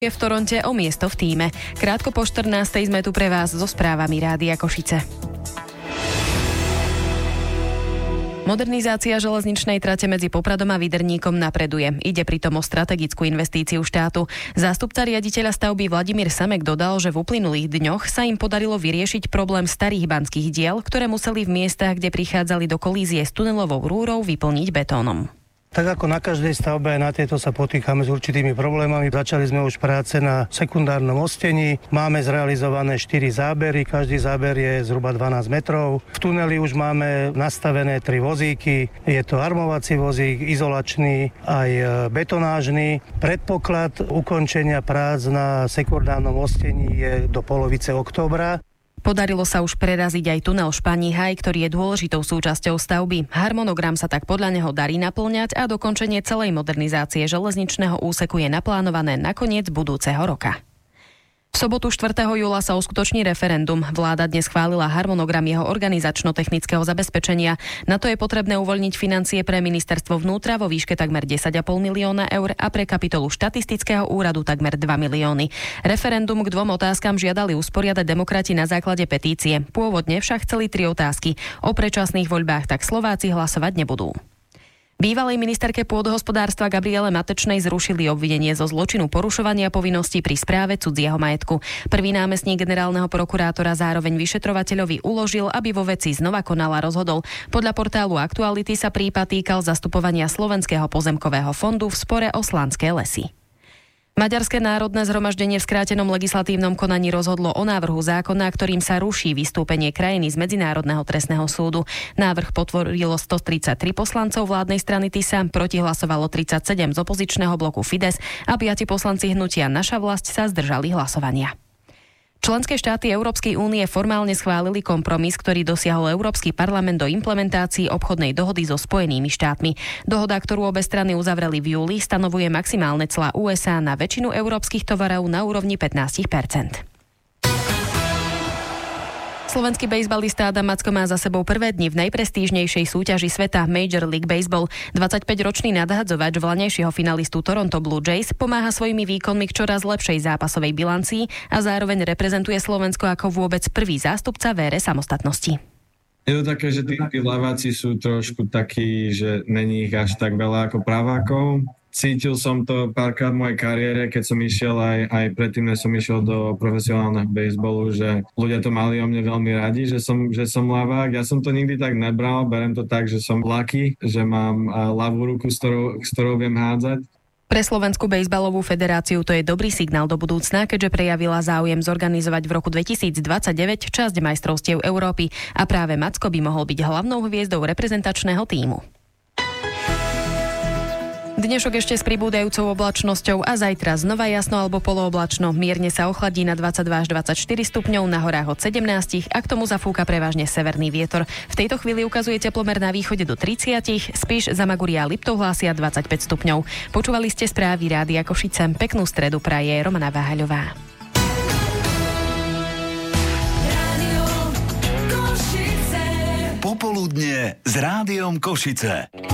Je v Toronte o miesto v tíme. Krátko po 14:00 sme tu pre vás so správami Rádia Košice. Modernizácia železničnej trate medzi Popradom a Vyderníkom napreduje. Ide pritom o strategickú investíciu štátu. Zástupca riaditeľa stavby Vladimír Samek dodal, že v uplynulých dňoch sa im podarilo vyriešiť problém starých banských diel, ktoré museli v miestach, kde prichádzali do kolízie s tunelovou rúrou, vyplniť betónom. Tak ako na každej stavbe, aj na tejto sa potýkame s určitými problémami. Začali sme už práce na sekundárnom mostení. Máme zrealizované 4 zábery, každý záber je zhruba 12 metrov. V tuneli už máme nastavené 3 vozíky. Je to armovací vozík, izolačný aj betonážny. Predpoklad ukončenia prác na sekundárnom mostení je do polovice októbra. Podarilo sa už preraziť aj tunel Španihaj, ktorý je dôležitou súčasťou stavby. Harmonogram sa tak podľa neho darí naplňať a dokončenie celej modernizácie železničného úseku je naplánované na koniec budúceho roka. V sobotu 4. júla sa uskutoční referendum. Vláda dnes schválila harmonogram jeho organizačno-technického zabezpečenia. Na to je potrebné uvoľniť financie pre ministerstvo vnútra vo výške takmer 10,5 milióna eur a pre kapitolu štatistického úradu takmer 2 milióny. Referendum k 2 otázkam žiadali usporiadať demokrati na základe petície. Pôvodne však chceli 3 otázky. O predčasných voľbách tak Slováci hlasovať nebudú. Bývalej ministerke pôdohospodárstva Gabriele Matečnej zrušili obvinenie zo zločinu porušovania povinností pri správe cudzieho majetku. Prvý námestník generálneho prokurátora zároveň vyšetrovateľovi uložil, aby vo veci znova konala rozhodol. Podľa portálu Aktuality sa prípad týkal zastupovania Slovenského pozemkového fondu v spore o Slánske lesy. Maďarské národné zhromaždenie v skrátenom legislatívnom konaní rozhodlo o návrhu zákona, ktorým sa ruší vystúpenie krajiny z Medzinárodného trestného súdu. Návrh potvorilo 133 poslancov vládnej strany TISA, proti hlasovalo 37 z opozičného bloku Fides a 5 poslanci hnutia Naša vlast sa zdržali hlasovania. Členské štáty Európskej únie formálne schválili kompromis, ktorý dosiahol Európsky parlament do implementácií obchodnej dohody so Spojenými štátmi. Dohoda, ktorú obe strany uzavreli v júli, stanovuje maximálne clá USA na väčšinu európskych tovarov na úrovni 15%. Slovenský bejsbalista Adam Macko má za sebou prvé dni v najprestížnejšej súťaži sveta Major League Baseball. 25-ročný nadhadzovač vlaňajšieho finalistu Toronto Blue Jays pomáha svojimi výkonmi k čoraz lepšej zápasovej bilancii a zároveň reprezentuje Slovensko ako vôbec prvý zástupca v ére samostatnosti. Je to také, že tí ľaváci sú trošku takí, že není ich až tak veľa ako pravákov. Cítil som to párkrát v mojej kariére, keď som išiel aj predtým, než som išiel do profesionálneho bejsbolu, že ľudia to mali o mne veľmi radi, že som ľavák. Ja som to nikdy tak nebral, berem to tak, že som lucky, že mám ľavú ruku, s ktorou viem hádzať. Pre Slovenskú bejsbalovú federáciu to je dobrý signál do budúcna, keďže prejavila záujem zorganizovať v roku 2029 časť majstrovstiev Európy a práve Macko by mohol byť hlavnou hviezdou reprezentačného tímu. Dnešok ešte s pribúdajúcou oblačnosťou a zajtra znova jasno alebo polooblačno. Mierne sa ochladí na 22 až 24 stupňov, na horách od 17 a k tomu zafúka prevažne severný vietor. V tejto chvíli ukazuje teplomer na východe do 30, Spiš, Zamaguria a Liptov hlásia 25 stupňov. Počúvali ste správy Rádia Košice. Peknú stredu praje Romana Váhaľová. Popoludne s Rádiom Košice.